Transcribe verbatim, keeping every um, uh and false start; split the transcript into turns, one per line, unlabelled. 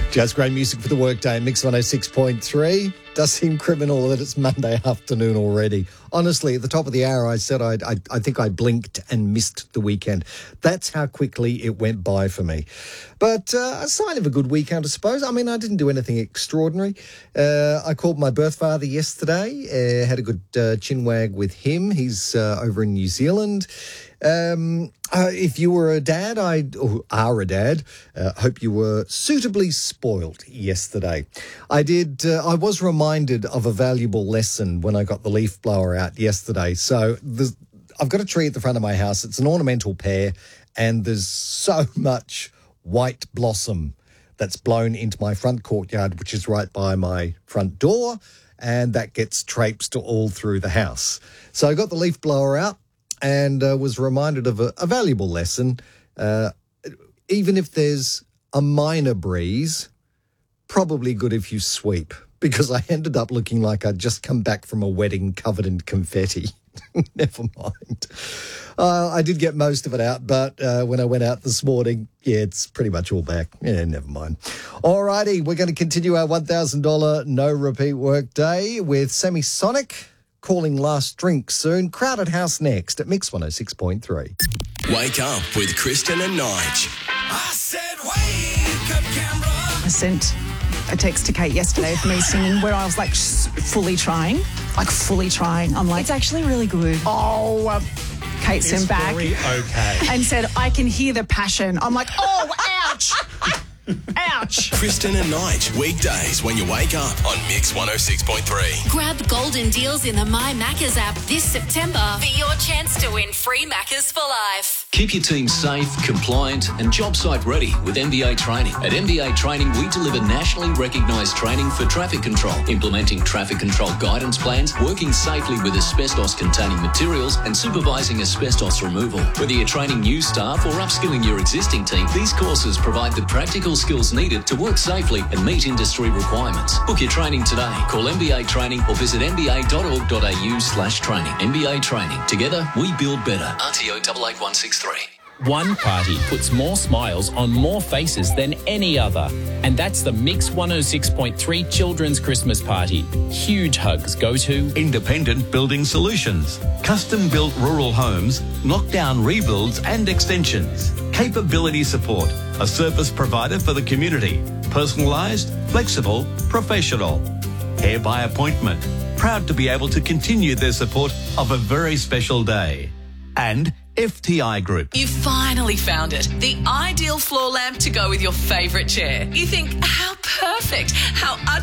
Just great music for the workday. Mix one oh six point three. Does seem criminal that it's Monday afternoon already. Honestly, at the top of the hour, I said I'd, I, I think I blinked and missed the weekend. That's how quickly it went by for me. But uh, a sign of a good weekend, I suppose. I mean, I didn't do anything extraordinary. Uh, I called my birth father yesterday. Uh, had a good uh, chinwag with him. He's uh, over in New Zealand. Um, uh, if you were a dad, I or are a dad, uh, hope you were suitably spoiled yesterday. I did. Uh, I was reminded of a valuable lesson when I got the leaf blower out yesterday. So there's, I've got a tree at the front of my house. It's an ornamental pear, and there's so much white blossom that's blown into my front courtyard, which is right by my front door, and that gets traipsed all through the house. So I got the leaf blower out and uh, was reminded of a, a valuable lesson. Uh, even if there's a minor breeze, probably good if you sweep, because I ended up looking like I'd just come back from a wedding covered in confetti. Never mind. Uh, I did get most of it out, but uh, when I went out this morning, yeah, it's pretty much all back. Yeah, never mind. All righty, we're going to continue our one thousand dollars no-repeat workday with Semisonic. Calling last drink soon. Crowded House next at Mix one oh six point three.
Wake up with Kristen and Nige. I said wake up, Canberra.
I sent a text to Kate yesterday of me singing where I was like fully trying, like fully trying. I'm like,
it's actually really good.
Oh, uh, Kate sent back
very okay.
and said, I can hear the passion. I'm like, oh, ouch. Ouch.
Kristen and Nige, weekdays when you wake up on Mix one oh six point three.
Grab golden deals in the My Maccas app this September for your chance to win free Maccas for life.
Keep your team safe, compliant and job site ready with M B A Training. At M B A Training, we deliver nationally recognised training for traffic control, implementing traffic control guidance plans, working safely with asbestos-containing materials and supervising asbestos removal. Whether you're training new staff or upskilling your existing team, these courses provide the practical skills needed to work safely and meet industry requirements. Book your training today. Call M B A Training or visit m b a dot org dot a u slash training. M B A Training. Together, we build better. R T O eight eight one six three.
One party puts more smiles on more faces than any other, and that's the Mix one oh six point three Children's Christmas Party. Huge hugs go to
Independent Building Solutions, custom-built rural homes, knockdown rebuilds and extensions. Capability Support, a service provider for the community, personalised, flexible, professional. Care by appointment, proud to be able to continue their support of a very special day. And F T I Group.
You finally found it. The ideal floor lamp to go with your favourite chair. You think, how perfect, how